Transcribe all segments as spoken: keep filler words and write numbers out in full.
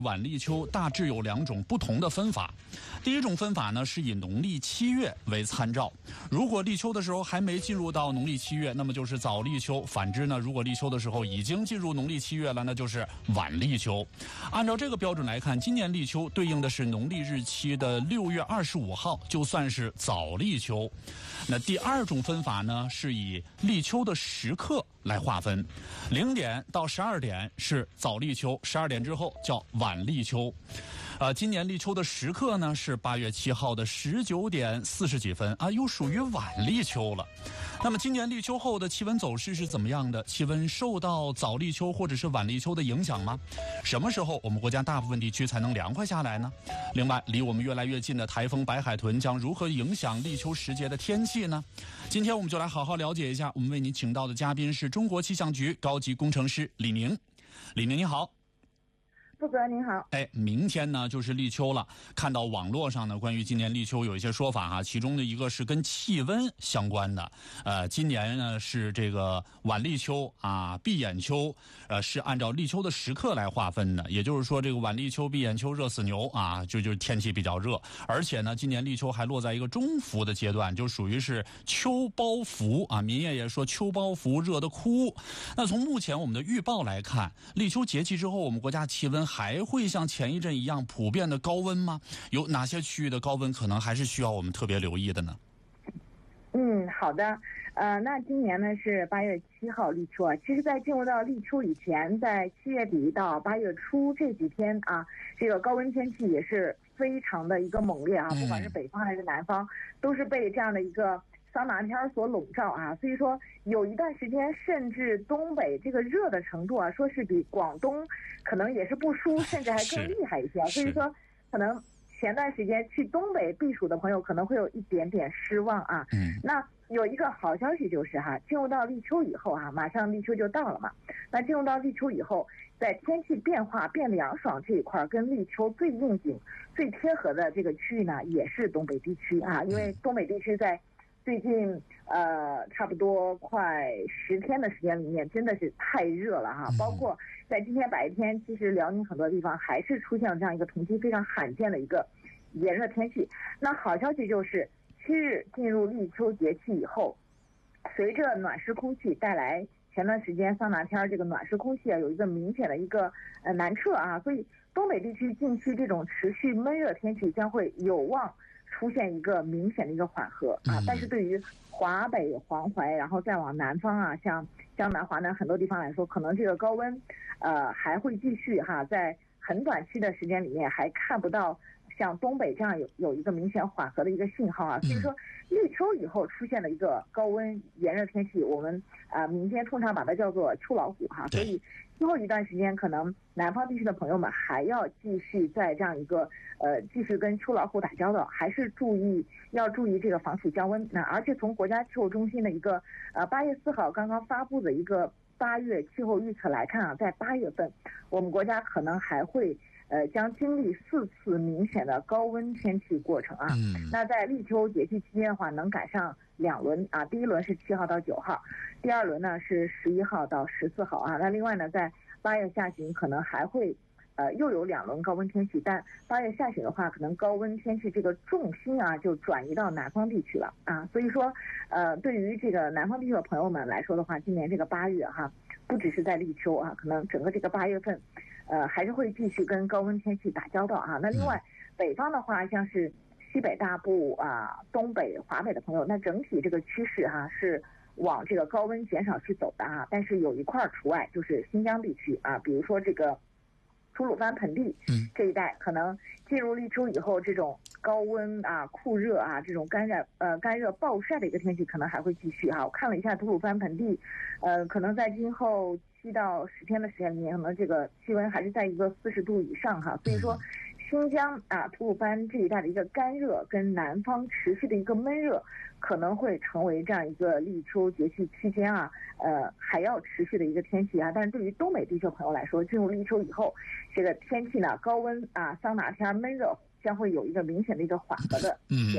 晚立秋大致有两种不同的分法。第一种分法呢，是以农历七月为参照。如果立秋的时候还没进入到农历七月，那么就是早立秋；反之呢，如果立秋的时候已经进入农历七月了，那就是晚立秋。按照这个标准来看，今年立秋对应的是农历日期的六月二十五号，就算是早立秋。那第二种分法呢，是以立秋的时刻来划分，零点到十二点是早立秋，十二点之后叫晚立秋。呃，今年立秋的时刻呢是八月七号的十九点四十几分啊，又属于晚立秋了。那么今年立秋后的气温走势是怎么样的？气温受到早立秋或者是晚立秋的影响吗？什么时候我们国家大部分地区才能凉快下来呢？另外，离我们越来越近的台风白海豚将如何影响立秋时节的天气呢？今天我们就来好好了解一下。我们为您请到的嘉宾是中国气象局高级工程师李宁。李宁你好。 副主任您好。 哎，明天呢就是立秋了。看到网络上呢关于今年立秋有一些说法哈，其中的一个是跟气温相关的。呃，今年呢是这个晚立秋啊，闭眼秋，呃是按照立秋的时刻来划分的。也就是说，这个晚立秋、闭眼秋、热死牛啊，就就是天气比较热。而且呢，今年立秋还落在一个中伏的阶段，就属于是秋包伏啊。民业也说秋包伏，热得哭。那从目前我们的预报来看，立秋节气之后，我们国家气温还会像前一阵一样普遍的高温吗？有哪些区域的高温可能还是需要我们特别留意的呢？ 嗯，好的。呃，那今年呢是八月七号立秋啊。其实，在进入到立秋以前，在七月底到八月初这几天啊，这个高温天气也是非常的一个猛烈啊，不管是北方还是南方，都是被这样的一个桑拿天所笼罩啊。所以说，有一段时间，甚至东北这个热的程度啊，说是比广东可能也是不输，甚至还更厉害一些啊。所以说，可能前段时间去东北避暑的朋友可能会有一点点失望啊。 嗯。 那有一个好消息就是哈，进入到立秋以后哈，马上立秋就到了嘛。那进入到立秋以后，在天气变化变凉爽这一块，跟立秋最应景、最贴合的这个区域呢，也是东北地区啊。因为东北地区在最近呃差不多快十天的时间里面，真的是太热了哈。包括在今天白天，其实辽宁很多地方还是出现了这样一个同期非常罕见的一个炎热天气。那好消息就是七日进入立秋节气以后，随着暖湿空气带来，前段时间桑拿天这个暖湿空气啊有一个明显的一个呃南撤啊，所以东北地区近期这种持续闷热天气将会有望出现一个明显的一个缓和啊。但是对于华北、黄淮，然后再往南方啊，像江南、华南很多地方来说，可能这个高温呃还会继续哈，在很短期的时间里面还看不到像东北这样有有一个明显缓和的一个信号啊。所以说立秋以后出现了一个高温炎热天气，我们啊、呃、民间通常把它叫做秋老虎哈。所以之后一段时间，可能南方地区的朋友们还要继续在这样一个呃继续跟秋老虎打交道，还是注意要注意这个防暑降温。那而且从国家气候中心的一个呃八月四号刚刚发布的一个八月气候预测来看啊，在八月份我们国家可能还会呃，将经历四次明显的高温天气过程啊。嗯。那在立秋节气期间的话，能赶上两轮啊。第一轮是七号到九号，第二轮呢是十一号到十四号啊。那另外呢，在八月下旬可能还会呃又有两轮高温天气，但八月下旬的话，可能高温天气这个重心啊就转移到南方地区了啊。所以说，呃，对于这个南方地区的朋友们来说的话，今年这个八月哈，不只是在立秋啊，可能整个这个八月份。呃，还是会继续跟高温天气打交道啊。那另外，北方的话，像是西北大部啊、东北、华北的朋友，那整体这个趋势哈、啊、是往这个高温减少去走的啊。但是有一块除外，就是新疆地区啊，比如说这个吐鲁番盆地这一带，可能进入立秋以后，这种高温啊、酷热啊、这种干热呃干热暴晒的一个天气，可能还会继续哈、啊。我看了一下吐鲁番盆地，呃，可能在今后七到十天的时间里面，可能这个气温还是在一个四十度以上哈。所以说，新疆啊、吐鲁番这一带的一个干热跟南方持续的一个闷热，可能会成为这样一个立秋节气期间啊，呃，还要持续的一个天气啊。但是对于东北地区朋友来说，进入立秋以后，这个天气呢，高温啊、桑拿天闷热将会有一个明显的一个缓和的变化。嗯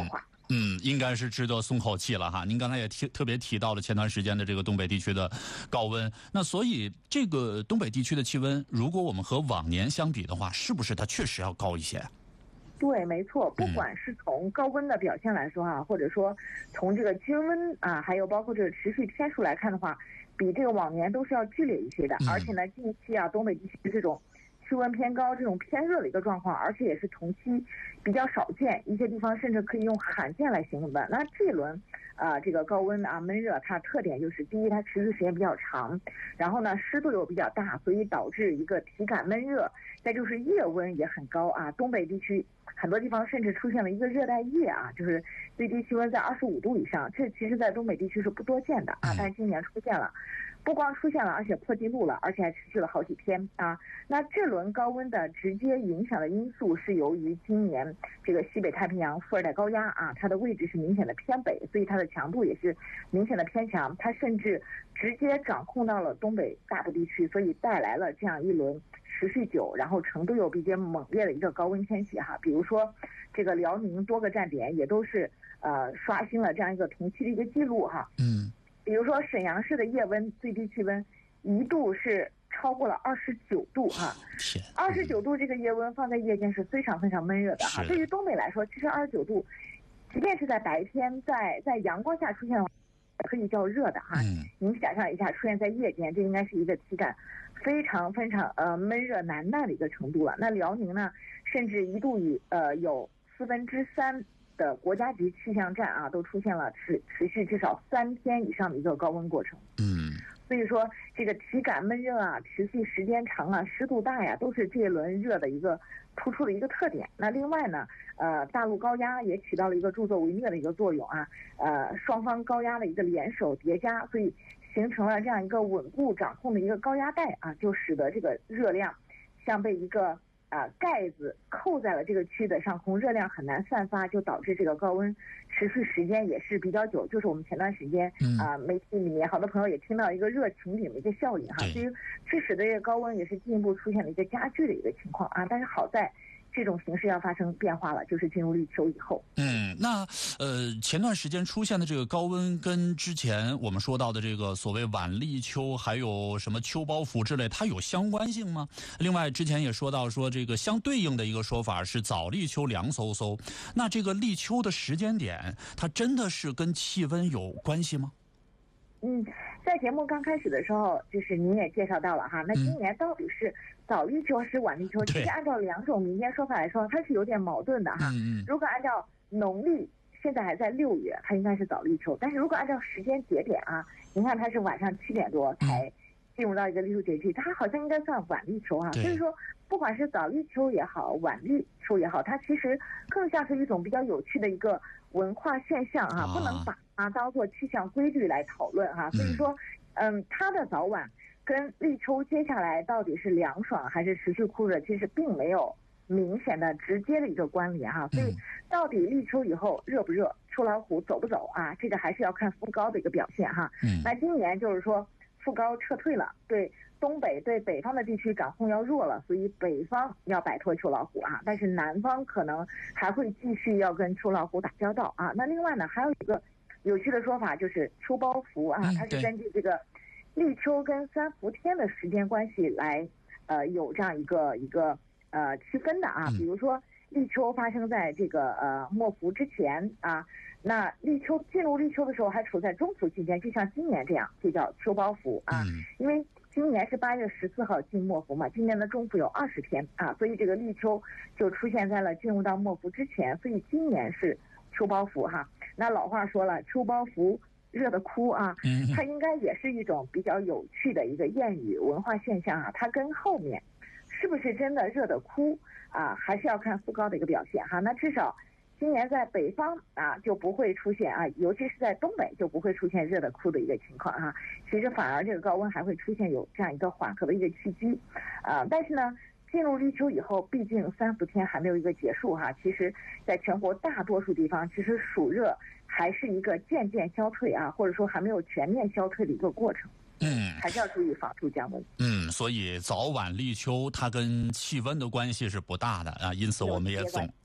嗯，应该是值得松口气了哈。您刚才也提特别提到了前段时间的这个东北地区的高温，那所以这个东北地区的气温，如果我们和往年相比的话，是不是它确实要高一些？ 对，没错，不管是从高温的表现来说哈、啊，或者说从这个均温啊，还有包括这个持续天数来看的话，比这个往年都是要剧烈一些的。嗯、而且呢，近期啊，东北地区这种气温偏高、这种偏热的一个状况，而且也是同期比较少见，一些地方甚至可以用罕见来形容的。那这一轮啊、呃，这个高温啊闷热，它特点就是第一，它持续时间比较长，然后呢湿度又比较大，所以导致一个体感闷热。再就是夜温也很高啊，东北地区很多地方甚至出现了一个热带夜啊，就是最低气温在二十五度以上，这其实在东北地区是不多见的啊，但是今年出现了。不光出现了，而且破纪录了，而且还持续了好几天啊。那这轮高温的直接影响的因素是由于今年这个西北太平洋副热带高压啊，它的位置是明显的偏北，所以它的强度也是明显的偏强，它甚至直接掌控到了东北大部地区，所以带来了这样一轮持续久，然后程度又比较猛烈的一个高温天气哈。比如说这个辽宁多个站点也都是呃刷新了这样一个同期的一个记录哈。嗯。比如说沈阳市的夜温最低气温一度是超过了二十九度哈，二十九度这个夜温放在夜间是非常非常闷热的哈。对于东北来说，其实二十九度，即便是在白天，在在阳光下出现的话，可以叫热的哈。嗯。您想象一下，出现在夜间，这应该是一个体感非常非常呃闷热难耐的一个程度了。那辽宁呢，甚至一度以呃有四分之三。的国家级气象站啊，都出现了持持续至少三天以上的一个高温过程。嗯，所以说这个体感闷热啊，持续时间长啊，湿度大呀，都是这一轮热的一个突出的一个特点。那另外呢，呃，大陆高压也起到了一个助纣为虐的一个作用啊，呃，双方高压的一个联手叠加，所以形成了这样一个稳固掌控的一个高压带啊，就使得这个热量像被一个啊，盖子扣在了这个区域的上空，热量很难散发，就导致这个高温持续时间也是比较久。就是我们前段时间啊，媒体里面好多朋友也听到一个热晴顶的一个效应哈，所以致使的这个高温也是进一步出现了一个加剧的一个情况啊。但是好在这种形势要发生变化了，就是进入立秋以后。 嗯，那呃，前段时间出现的这个高温，跟之前我们说到的这个所谓晚立秋，还有什么秋包袱之类，它有相关性吗？另外，之前也说到说这个相对应的一个说法是早立秋凉飕飕，那这个立秋的时间点，它真的是跟气温有关系吗？ 嗯，在节目刚开始的时候，就是您也介绍到了哈，那今年到底是早立秋还是晚立秋？其实按照两种民间说法来说，它是有点矛盾的哈。嗯、如果按照农历现在还在六月，它应该是早立秋；但是如果按照时间节点啊，您看它是晚上七点多才进入到一个立秋节气，它好像应该算晚立秋哈。所以说，不管是早立秋也好，晚立秋也好，它其实更像是一种比较有趣的一个文化现象啊，不能把啊当做气象规律来讨论哈。所以说，嗯，它的早晚跟立秋接下来到底是凉爽还是持续酷热，其实并没有明显的直接的一个关联哈。所以到底立秋以后热不热，秋老虎走不走啊，这个还是要看副高的一个表现哈。那今年就是说副高撤退了，对东北对北方的地区掌控要弱了，所以北方要摆脱秋老虎啊，但是南方可能还会继续要跟秋老虎打交道啊。那另外呢，还有一个有趣的说法就是秋包袱啊，它是根据这个立秋跟三伏天的时间关系来呃有这样一个一个呃区分的啊。比如说立秋发生在这个呃末伏之前啊，那立秋进入立秋的时候还处在中伏期间，就像今年这样，就叫秋包袱啊。因为今年是八月十四号进末伏嘛，今年的中伏有二十天啊，所以这个立秋就出现在了进入到末伏之前，所以今年是秋包袱哈。那老话说了，秋包袱热得哭啊，它应该也是一种比较有趣的一个谚语文化现象啊。它跟后面是不是真的热得哭啊，还是要看副高的一个表现哈。那至少今年在北方啊就不会出现啊，尤其是在东北就不会出现热得哭的一个情况哈。其实反而这个高温还会出现有这样一个缓和的一个契机啊。但是呢，进入立秋以后，毕竟三伏天还没有一个结束哈。其实在全国大多数地方，其实暑热还是一个渐渐消退啊，或者说还没有全面消退的一个过程。嗯，还是要注意防暑降温。 嗯，所以早晚立秋它跟气温的关系是不大的啊，因此我们也总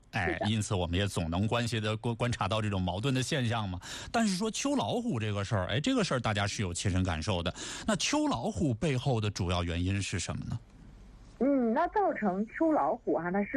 哎，因此我们也总能关系的观观察到这种矛盾的现象嘛。但是说秋老虎这个事儿，哎，这个事儿大家是有切身感受的。那秋老虎背后的主要原因是什么呢？ 嗯，那造成秋老虎啊，它是